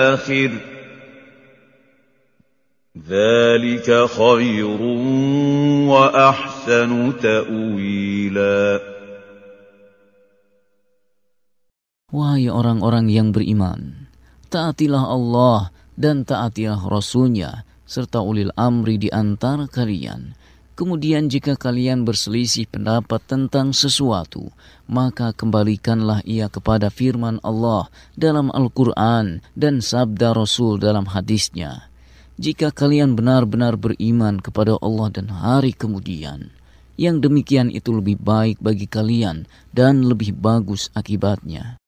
الآخر ذلك خير وأحسن تأويلا. Wahai orang-orang yang beriman, taatilah Allah dan taatilah Rasul-Nya serta ulil amri di antara kalian. Kemudian jika kalian berselisih pendapat tentang sesuatu, maka kembalikanlah ia kepada firman Allah dalam Al-Quran dan sabda Rasul dalam hadisnya. Jika kalian benar-benar beriman kepada Allah dan hari kemudian, yang demikian itu lebih baik bagi kalian dan lebih bagus akibatnya.